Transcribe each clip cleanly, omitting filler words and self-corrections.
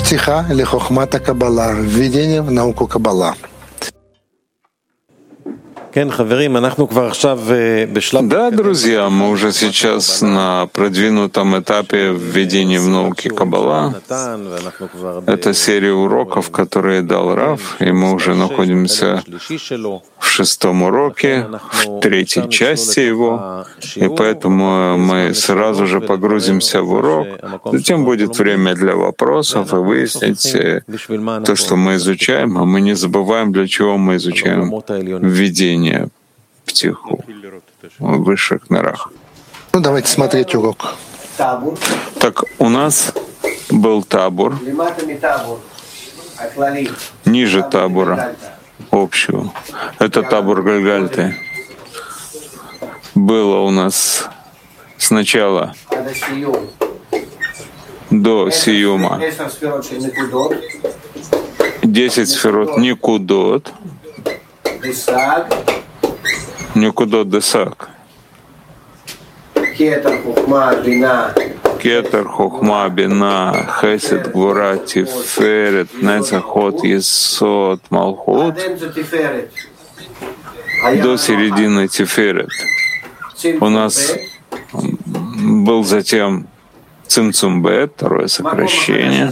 Птиха или хохмата Каббала, введение в науку Каббала. Да, друзья, мы уже сейчас на продвинутом этапе введения в науки Каббала. Это серия уроков, которые дал Рав, и мы уже находимся в 6-м уроке, в 3-й части его, и поэтому мы сразу же погрузимся в урок. Затем будет время для вопросов и выяснить то, что мы изучаем, а мы не забываем, для чего мы изучаем введение птиху в высших мирах. Ну, давайте смотреть урок. Так, у нас был табур, ниже табура общего. Это табур Гальгальты. Было у нас сначала до Сиюма 10 сферот Никудот, Никудот Десак. Кетер, Хохма, Бина, Хесед, Гвура, Тиферет, Нецахот, Есот, Малхут до середины Тиферет. У нас был затем Цимцумбет, второе сокращение.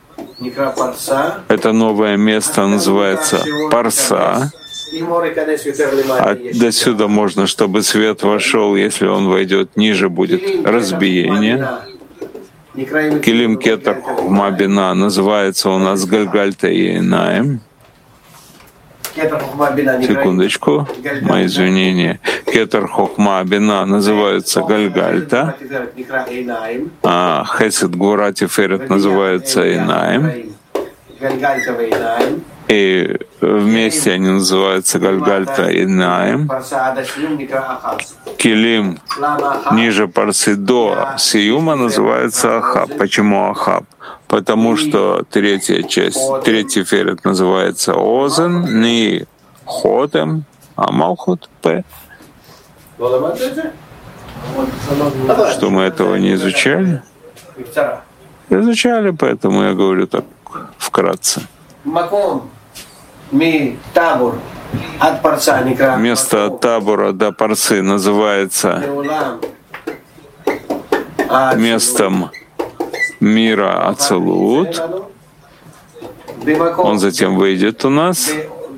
Это новое место называется Парса. А до сюда можно, чтобы свет вошел, если он войдет ниже, будет разбиение. Килим Кетер Хохма Бина называется у нас Гальгальта и Инаим. Секундочку, мои извинения. Кетер Хохма Бина называется Гальгальта, а Хесед Гвура Тиферет называется Инаим. И вместе они называются Гальгальта и Наим. Килим ниже Парсы до Сиюма называется Ахаб. Почему Ахаб? Потому что третья часть, третий ферет называется Озен, не Хотем, а Малхут П. Что мы этого не изучали? Изучали, поэтому я говорю так вкратце. Место от табора до Парсы называется местом мира Ацелут. Он затем выйдет у нас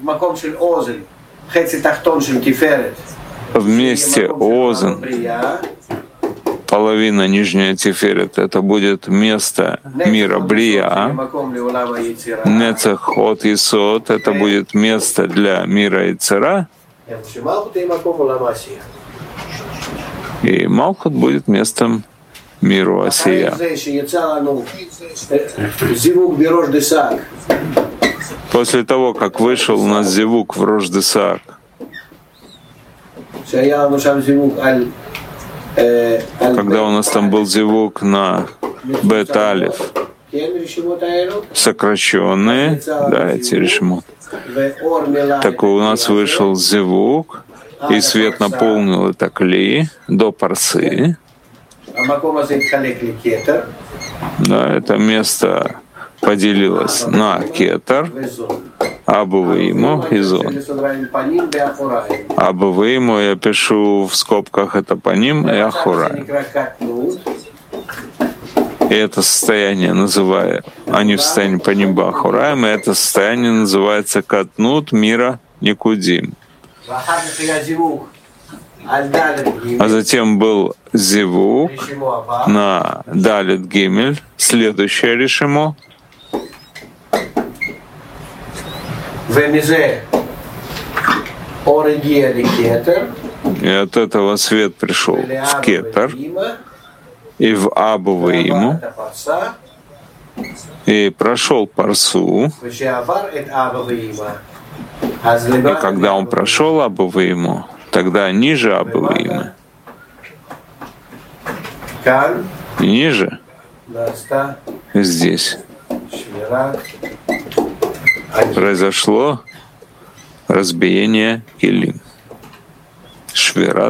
в месте Озен. Половина нижняя Тиферет — это будет место мира Брия. Нецах от Исот — это будет место для мира Ицера. И Малхут будет местом миру Асия. После того, как вышел у нас зивук в Рош-Десак, когда у нас там был зивук на Бет-Алиф, сокращенные, да, эти решимот. Так у нас вышел зивук, и свет наполнил это кли до Парсы. Да, это место поделилось на Кетер, Абу-Вейму и Зон. Абу-Вейму я пишу в скобках, это Паним и Ахурай. И это состояние называю, они в состоянии Паним и Ахураем, и это состояние называется Катнут мира Никудим. А затем был зивук на Далит Гимель, следующее решимо. И от этого свет пришел в Кетер и в Абу-Вейму, и прошел Парсу. И когда он прошел Абу-Вейму, тогда ниже Абу-Веймы, ниже, здесь произошло разбиение Килим. Швера